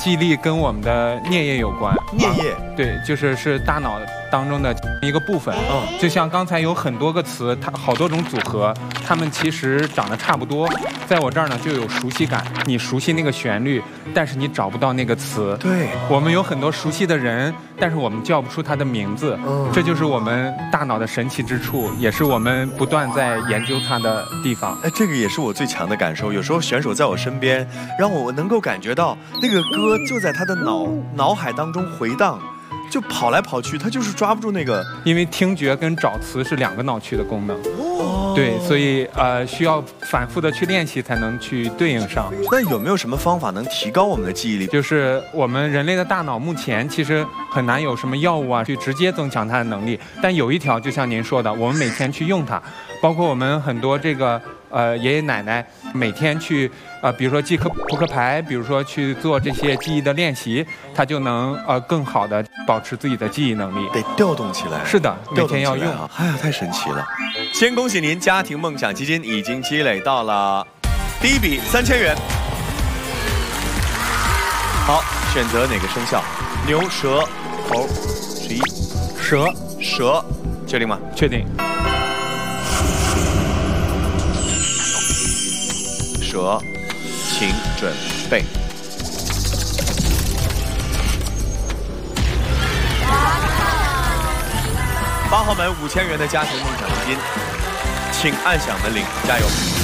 记忆力跟我们的颞叶有关。 颞叶， 对，是大脑当中的一个部分。就像刚才有很多个词，它好多种组合，它们其实长得差不多。在我这儿呢，就有熟悉感。你熟悉那个旋律，但是你找不到那个词。 对， 我们有很多熟悉的人，但是我们叫不出他的名字。这就是我们大脑的神奇之处，也是我们不断在研究它的地方。 哎，这个也是我最强的感受。有时候选手在我身边，让我能够感觉到那个歌就在他的脑海当中回荡。就跑来跑去，他就是抓不住那个， 因为听觉跟找词是2个脑区的功能。对，所以需要反复的去练习才能去对应上。 那有没有什么方法能提高我们的记忆力？ 就是我们人类的大脑目前其实很难有什么药物啊去直接增强它的能力，但有一条就像您说的，我们每天去用它，包括我们很多这个爷爷奶奶每天去比如说记扑克牌，比如说去做这些记忆的练习，他就能更好的保持自己的记忆能力， 得调动起来。 是的，每天要用啊！哎呀，太神奇了！先恭喜您，家庭梦想基金已经积累到了第一笔3000元。好，选择哪个生肖？牛、蛇、猴，11。蛇，确定吗？ 确定。 蛇，请准备。8号门5000元的家庭梦想基金，请按响门铃，加油！